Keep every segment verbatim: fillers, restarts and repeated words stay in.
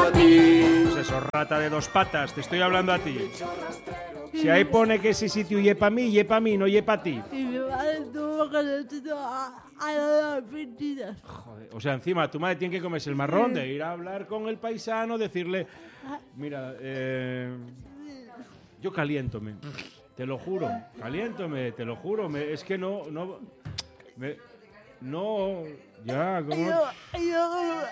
a ti. Pues eso, rata de dos patas, te estoy hablando a ti. Si ahí pone que ese sitio ye pa' mí, ye pa' mí, no ye pa' ti. Y mi madre tuvo que decir a, a las mentiras. Joder, o sea, encima tu madre tiene que comerse el marrón de ir a hablar con el paisano, decirle, mira, eh, yo caliéntome, te lo juro, caliéntome, te lo juro, me, es que no, no, me, no, ya, como... Yo, yo,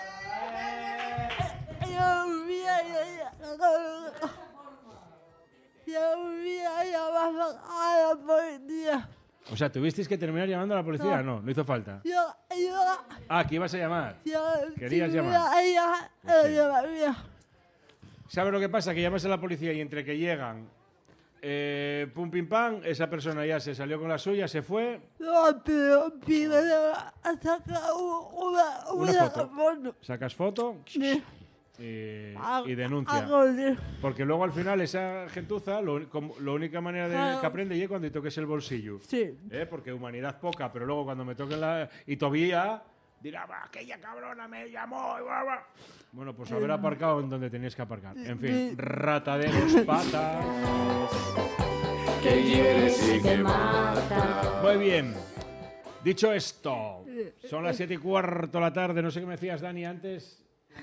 yo, mira, yo, yo, mira, llamando a la policía. O sea, ¿tuvisteis que terminar llamando a la policía? No. No, no hizo falta. Yo, yo, Ah, que ibas a llamar. yo, Querías si llamar. mira, ella, Sí. ella llamaría. ¿Sabes lo que pasa? Que llamas a la policía y entre que llegan, eh, pum, pim, pam, esa persona ya se salió con la suya, se fue. No, pero primero saca una, Una una foto. foto. Sacas foto Sí. y, Hago- y denuncia. hago de- Porque luego al final esa gentuza, lo, como- la única manera de Claro. que aprende es cuando te toques el bolsillo. Sí. ¿Eh? Porque humanidad poca, pero luego cuando me toquen la... Y todavía dirá, "Va, aquella cabrona me llamó. Y bla, bla". Bueno, pues haber aparcado en donde tenías que aparcar. En fin, rata de dos patas. Que hieres y que mata. Muy bien. Dicho esto, son las siete y cuarto de la tarde. No sé qué me decías, Dani, antes.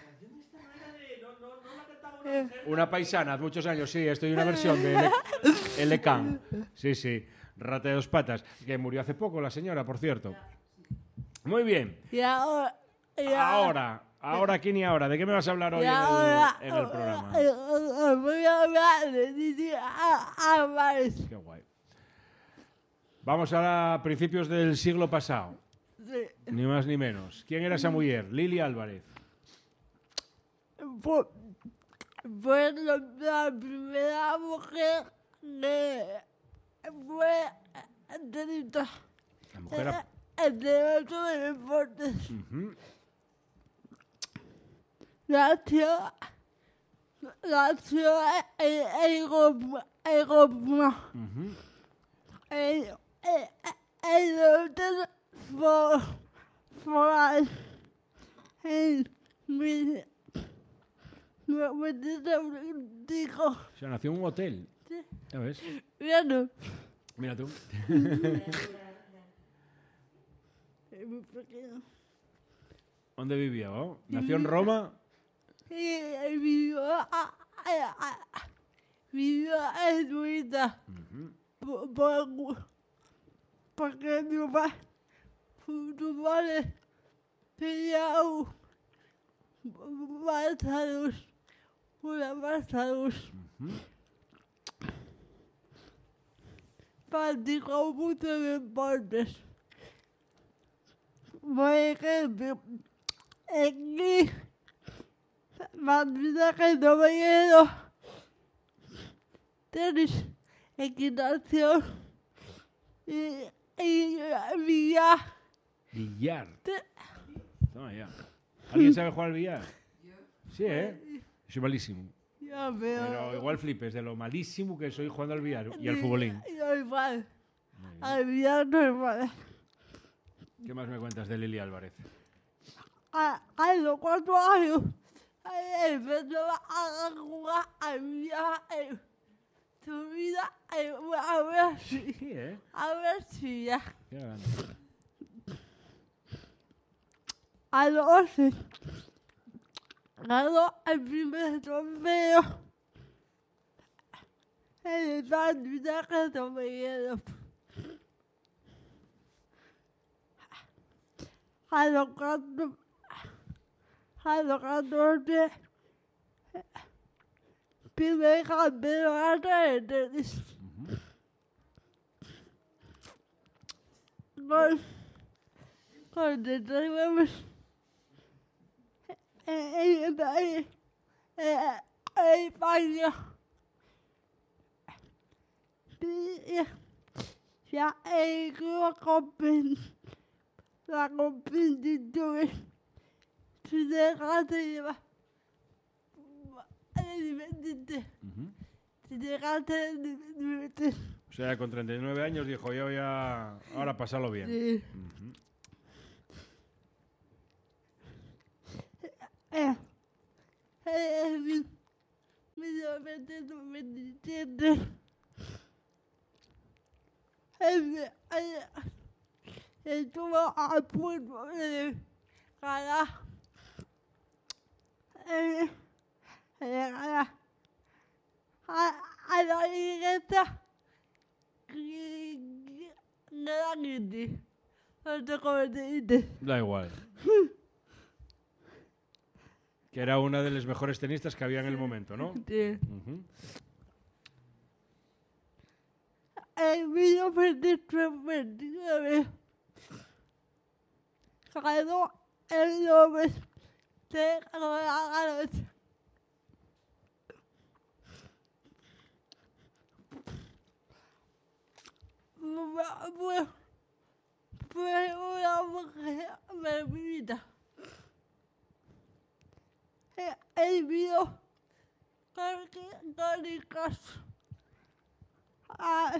Una paisana, hace muchos años, sí. Estoy en una versión de L- L K. Sí, sí. Rata de dos patas. Que murió hace poco la señora, por cierto. Muy bien. Y ahora. y Ahora, ahora, ¿quién y ahora? ¿De qué me vas a hablar hoy y en ahora. el, en el programa? eh, eh, Voy a hablar de Didi Álvarez. Qué guay. Vamos ahora a principios del siglo pasado. Sí. Ni más ni menos. ¿Quién era esa mujer? Lili Álvarez. Fue, fue la, la primera mujer que fue tenista La mujer... a- en el de deportes. Ujú. Nació, nació en, en Roma, en Roma. Ujú. En, en, en el hotel for, for, en mil novecientos veinticinco. O sea, nació en un hotel. Sí. ¿Ya ves? Bueno, Mira tú. es muy pequeño. ¿Dónde vivía? oh? ¿Nació en Roma? Y y vivió, a- a- a- vivió en Suiza. Por, por, porque mi padre, su padre tenía un más salud, una más salud. Practicó muchos deportes. Por ejemplo, aquí, patinaje no me quedo, tenis, equitación y, y billar. Billar. Te- Toma ya. ¿Alguien sabe jugar al billar? Sí, ¿eh? Soy malísimo. Ya veo. Pero igual flipes de lo malísimo que soy jugando al billar y al futbolín. Normal. Al billar normal. ¿Qué más me cuentas de Lili Álvarez? A, a los cuatro años empezó a jugar al billar en su vida. eh, A ver si, Sí, ¿eh? a ver si ya. Qué grande. A los once ganó el primer trofeo en el patinaje sobre hielo. A los cuatro, a los catorce, primer campeonato de tenis. Con, con treinta en en en España. Ya he ido a competir. La competición se deja de llevar. Se deja de divertir. O sea, con treinta y nueve años dijo, yo ya... Ahora pasarlo bien. Sí. Ujú. Eh, eh, novecientos noventa y siete. El, el, estuvo a punto de ganar. Eh, de ganar a, a la ligueta que la gente. No sé cómo se dice. Da igual. Que era una de las mejores tenistas que había en el momento, ¿no? Sí. Ujú. En mil novecientos veintinueve ganó el Nobel de Roland Garros. Fue, fue una mujer de mi vida. He vivido crónicas a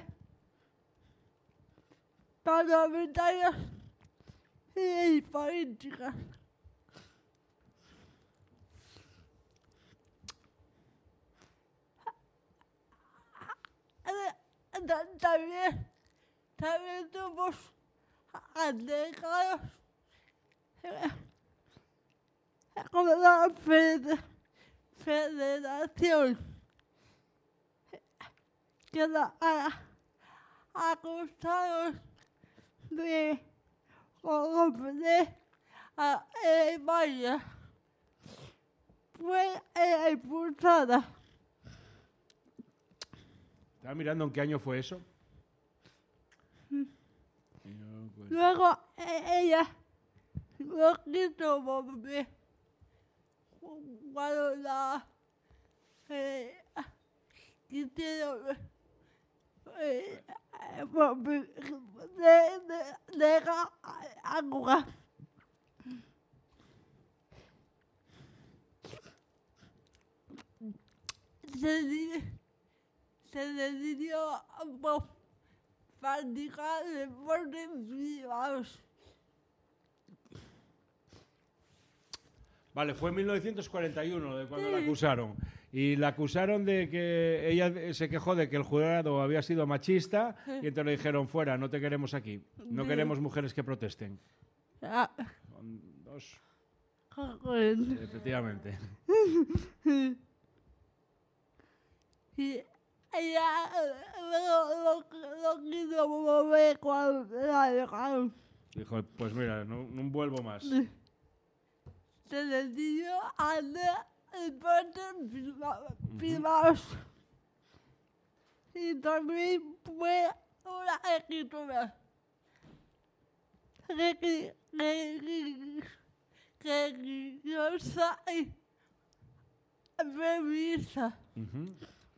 parlamentarias y políticas. También, también somos allegados con la federación que la ha acusado de corromper a España. Fue expulsada. Estaba mirando en qué año fue eso. Luego eh, ella lo quiso volver cuando la eh, quisieron eh, volver de, de, dejar a jugar. Se, di- se decidió por practicar deportes privados. Vale, fue en mil novecientos cuarenta y uno de cuando la acusaron. Y la acusaron de que ella se quejó de que el jurado había sido machista y entonces le dijeron, fuera, no te queremos aquí. No Sí. queremos mujeres que protesten. Ah, Son dos, joder. efectivamente. Y ella lo, lo, lo quiso mover cuando la dejaron. Dijo, pues mira, no, no vuelvo más. Se decidió hacer deportes priva- privados. Y también fue una escritora que religiosa y feminista. Ujú.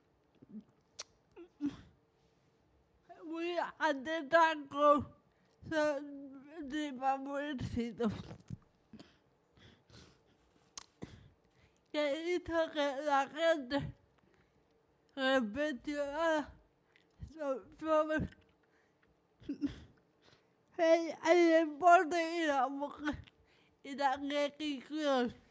Muy atenta con su favorito. Que hizo que la gente reflexionara so- sobre el, el deporte y la mujer y la religión.